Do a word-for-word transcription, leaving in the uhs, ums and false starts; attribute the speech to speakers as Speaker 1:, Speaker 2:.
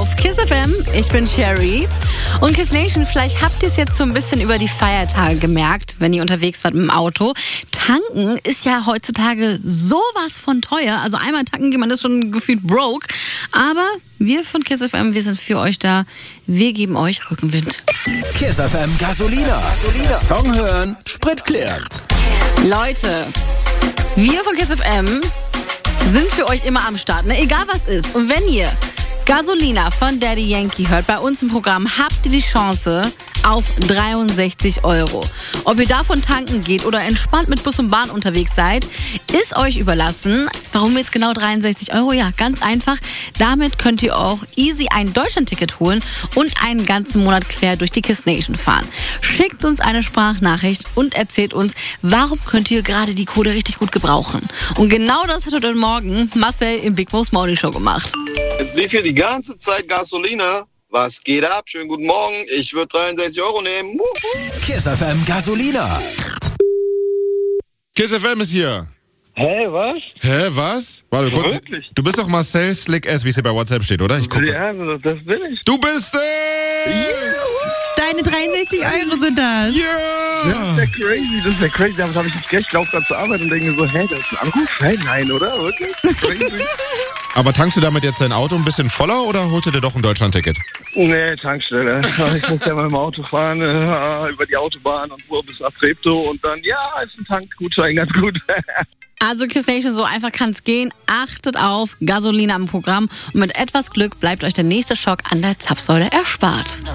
Speaker 1: auf Kiss F M. Ich bin Sherry. Und Kiss Nation, vielleicht habt ihr es jetzt so ein bisschen über die Feiertage gemerkt, wenn ihr unterwegs wart mit dem Auto. Tanken ist ja heutzutage sowas von teuer. Also einmal tanken geht man ist schon gefühlt broke. Aber wir von Kiss F M, wir sind für euch da. Wir geben euch Rückenwind.
Speaker 2: Kiss F M Gasolina. Gasolina. Song hören, Sprit klären.
Speaker 1: Leute, wir von Kiss F M sind für euch immer am Start, ne? Egal was ist. Und wenn ihr Gasolina von Daddy Yankee hört, bei uns im Programm, habt ihr die Chance auf dreiundsechzig Euro. Ob ihr davon tanken geht oder entspannt mit Bus und Bahn unterwegs seid, ist euch überlassen. Warum jetzt genau dreiundsechzig Euro? Ja, ganz einfach. Damit könnt ihr auch easy ein Deutschlandticket holen und einen ganzen Monat quer durch die Kiss Nation fahren. Schickt uns eine Sprachnachricht und erzählt uns, warum könnt ihr gerade die Kohle richtig gut gebrauchen. Und genau das hat heute Morgen Marcel im Big Boss Morning Show gemacht.
Speaker 3: Es lief hier die ganze Zeit Gasolina. Was geht ab? Schönen guten Morgen. Ich würde dreiundsechzig Euro nehmen. Wuhu.
Speaker 2: Kiss F M Gasolina.
Speaker 4: Kiss F M ist hier.
Speaker 5: Hä, was?
Speaker 4: Hä, was? Warte kurz.
Speaker 5: Wirklich?
Speaker 4: Du bist doch Marcel Slick S, wie es hier bei WhatsApp steht, oder? Ich gucke.
Speaker 5: Ja, das bin ich.
Speaker 4: Du bist es!
Speaker 6: Deine dreiundsechzig Euro sind das.
Speaker 4: Ja!
Speaker 5: Das ist ja crazy, das ist ja crazy. Damit habe ich nicht recht. Ich laufe gerade zur Arbeit und denke so, hä, das ist ein Anruf? Hä, nein, oder? Wirklich? Crazy.
Speaker 4: Aber tankst du damit jetzt dein Auto ein bisschen voller oder holst du dir doch ein Deutschlandticket?
Speaker 5: Nee, Tankstelle. Ich muss ja mal im Auto fahren, äh, über die Autobahn und wo bis nach Treptow und dann, ja, ist ein Tankgutschein ganz gut.
Speaker 1: Also Kiss Nation, so einfach kann es gehen. Achtet auf Gasolina im Programm und mit etwas Glück bleibt euch der nächste Schock an der Zapfsäule erspart.